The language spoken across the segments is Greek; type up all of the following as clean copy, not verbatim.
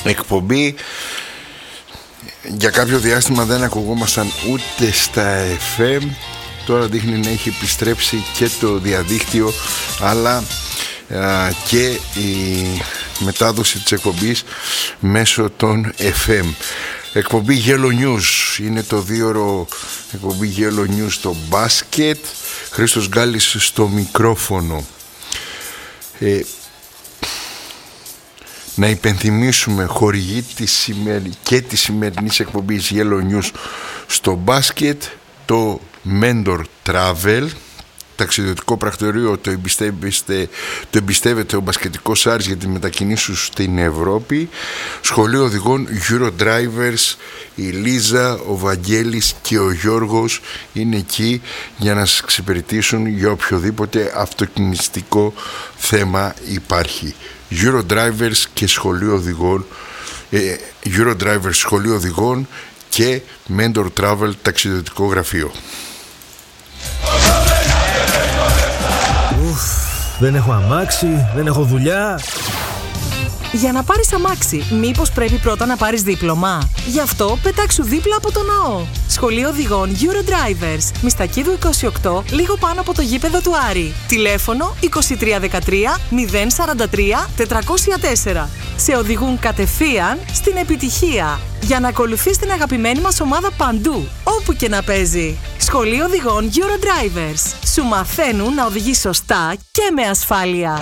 εκπομπή. Για κάποιο διάστημα δεν ακουγόμασταν ούτε στα FM. Τώρα δείχνει να έχει επιστρέψει και το διαδίκτυο, αλλά και η μετάδοση της εκπομπής μέσω των FM. Εκπομπή Yellow News, είναι το 2ωρο εκπομπή Yellow News στο μπάσκετ. Χρήστος Γκάλης στο μικρόφωνο. Να υπενθυμίσουμε, χορηγή και της σημερινής εκπομπής Yellow News στο μπάσκετ, το Mentor Travel, ταξιδιωτικό πρακτορείο, το εμπιστεύεται ο μπασκετικός Άρης για τη μετακίνησή σου στην Ευρώπη. Σχολείο οδηγών Eurodrivers, η Λίζα, ο Βαγγέλης και ο Γιώργος είναι εκεί για να σας εξυπηρετήσουν για οποιοδήποτε αυτοκινηστικό θέμα υπάρχει. Eurodrivers και σχολείο οδηγών, Eurodrivers σχολείο οδηγών και Mentor Travel ταξιδιωτικό γραφείο. Δεν έχω αμάξι, δεν έχω δουλειά. Για να πάρεις αμάξι, μήπως πρέπει πρώτα να πάρεις δίπλωμα? Γι' αυτό πετάξου δίπλα από το ναό. Σχολείο οδηγών Eurodrivers, Μιστακίδου 28, λίγο πάνω από το γήπεδο του Άρη. Τηλέφωνο 2313 043 404. Σε οδηγούν κατευθείαν στην επιτυχία, για να ακολουθείς την αγαπημένη μας ομάδα παντού, όπου και να παίζει. Σχολείο οδηγών Eurodrivers. Σου μαθαίνουν να οδηγείς σωστά και με ασφάλεια.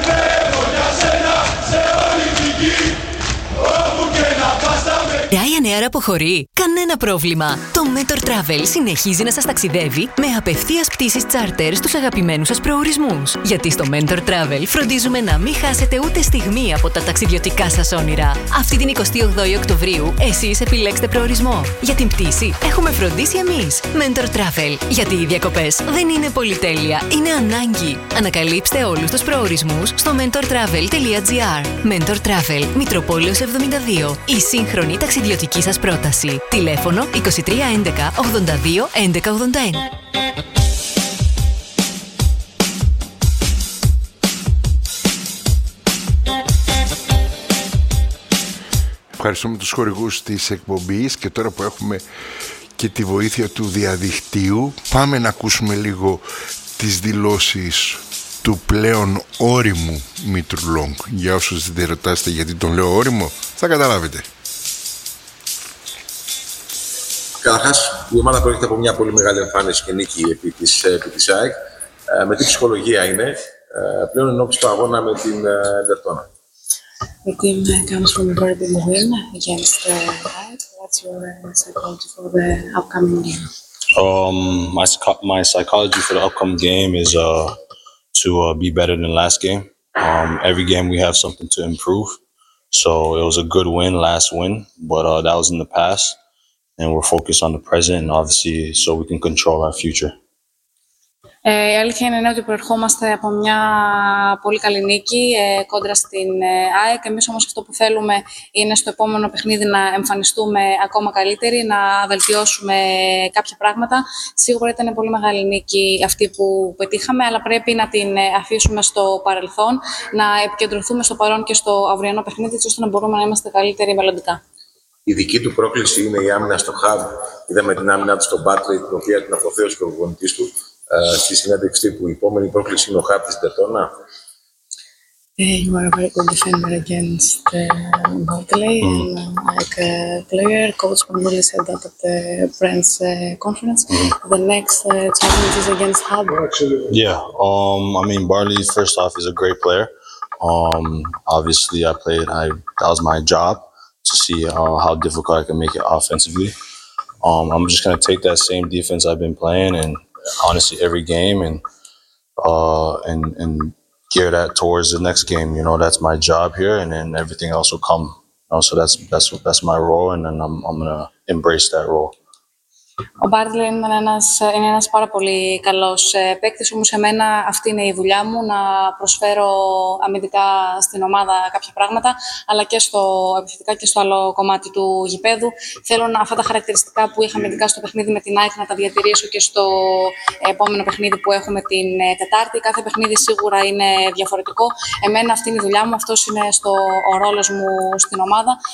Ryanair αποχωρεί. Κανένα πρόβλημα. Το Mentor Travel συνεχίζει να σας ταξιδεύει με απευθείας πτήσεις charter στους αγαπημένους σας προορισμούς. Γιατί στο Mentor Travel φροντίζουμε να μην χάσετε ούτε στιγμή από τα ταξιδιωτικά σας όνειρα. Αυτή την 28η Οκτωβρίου εσείς επιλέξτε προορισμό. Για την πτήση έχουμε φροντίσει εμείς. Mentor Travel. Γιατί οι διακοπές δεν είναι πολυτέλεια, είναι ανάγκη. Ανακαλύψτε όλους τους προορισμούς στο mentortravel.gr. Mentor Travel, Μητροπόλεως 72. Η σύγχρονη ταξιδιωτική σας πρόταση. Τηλέφωνο 2311 82 1181. Ευχαριστούμε τους χορηγούς της εκπομπής και τώρα που έχουμε και τη βοήθεια του διαδικτύου, πάμε να ακούσουμε λίγο τις δηλώσεις του πλέον όριμου Μήτρου Λόγκ. Για όσους δεν ρωτάστε γιατί τον λέω όριμο, θα καταλάβετε. Καταρχάς, η ομάδα προέρχεται από μια πολύ μεγάλη εμφάνιση και νίκη επί της ΑΕΚ. Με τι ψυχολογία είναι πλέον ενώπιση του αγώνα με την Δερτώνα? The team comes from a very big win against ΑΕΚ. What's your psychology for the upcoming game? My psychology for the upcoming game is to be better than last game. Every game we have something to improve. So it was a good win, last win, but that was in the past. And we're focused on the present, and obviously, so we can control our future. Η αλήθεια είναι ότι προερχόμαστε από μια πολύ καλή νίκη κόντρα στην ΑΕΚ. Εμείς όμως αυτό που θέλουμε είναι στο επόμενο παιχνίδι να εμφανιστούμε ακόμα καλύτεροι, να βελτιώσουμε κάποια πράγματα. Σίγουρα ήταν πολύ μεγάλη νίκη αυτή που πετύχαμε, αλλά πρέπει να την αφήσουμε στο παρελθόν, να επικεντρωθούμε στο παρόν και στο αυριανό παιχνίδι, ώστε να μπορούμε να είμαστε καλύτεροι μελλοντικά. Η δική του πρόκληση είναι η άμυνα στο hub. Είδαμε την άμυνα του στον Μπάτλεϊ, την οποία την αποθέωσε ο προπονητής του στη συνέντευξη που η επόμενη πρόκληση είναι ο hub της Δερτώνα. You are a very good defender against Bartley, and like a player, Coach Pandouli said that at the Friends conference. The next challenge is against Hub. Yeah, I mean, Bartley, first off, is a great player. Obviously, that was my job to see how difficult I can make it offensively. I'm just going to take that same defense I've been playing, and honestly, every game, and gear that towards the next game. You know, that's my job here, and then everything else will come. So that's my role, and then I'm going to embrace that role. Ο Μπάρτλεϊ είναι ένας πάρα πολύ καλός παίκτης, όμως εμένα αυτή είναι η δουλειά μου, να προσφέρω αμυντικά στην ομάδα κάποια πράγματα, αλλά και επιθετικά και στο άλλο κομμάτι του γηπέδου. Θέλω αυτά τα χαρακτηριστικά που είχα αμυντικά στο παιχνίδι με την ΑΕΚ να τα διατηρήσω και στο επόμενο παιχνίδι που έχουμε την Τετάρτη. Κάθε παιχνίδι σίγουρα είναι διαφορετικό. Εμένα αυτή είναι η δουλειά μου, αυτός είναι ο ρόλος μου στην ομάδα